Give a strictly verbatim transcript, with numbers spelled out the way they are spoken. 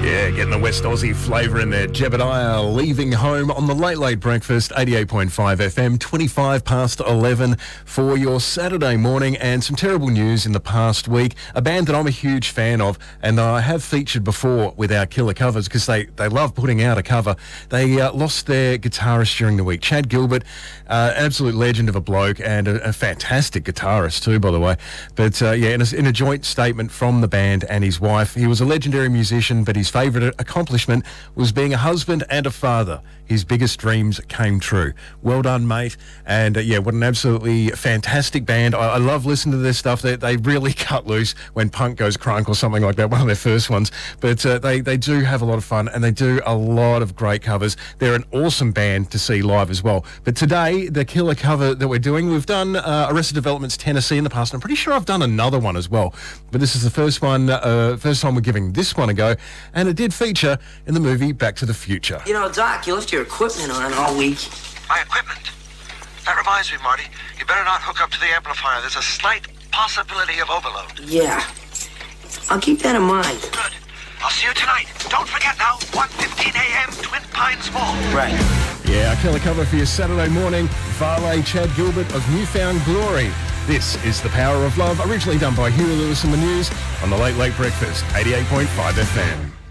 Yeah, getting the West Aussie flavour in there. Jebediah leaving home on the Late Late Breakfast, eighty-eight point five F M, twenty-five past eleven for your Saturday morning. And some terrible news in the past week. A band that I'm a huge fan of and I have featured before with our killer covers because they, they love putting out a cover. They uh, lost their guitarist during the week. Chad Gilbert, uh, absolute legend of a bloke and a, a fantastic guitarist too, by the way. But uh, yeah, in a, in a joint statement from the band and his wife, he was a legendary musician, but his favourite accomplishment was being a husband and a father. His biggest dreams came true. Well done, mate. And uh, yeah, what an absolutely fantastic band. I, I love listening to their stuff. They, they really cut loose when punk goes crunk or something like that, one of their first ones. But uh, they, they do have a lot of fun and they do a lot of great covers. They're an awesome band to see live as well. But today, the killer cover that we're doing, we've done uh, Arrested Development's Tennessee in the past. I'm pretty sure I've done another one as well. But this is the first one, uh, first time we're giving this one a go. And it did feature in the movie Back to the Future. You know, Doc, you left your equipment on all week. My equipment? That reminds me, Marty. You better not hook up to the amplifier. There's a slight possibility of overload. Yeah. I'll keep that in mind. Good. I'll see you tonight. Don't forget now, one fifteen a m, Twin Pines Mall. Right. Yeah, a killer cover for your Saturday morning. Varley, Chad Gilbert of Newfound Glory. This is The Power of Love, originally done by Huey Lewis and the News on the Late Late Breakfast, eighty-eight point five F M.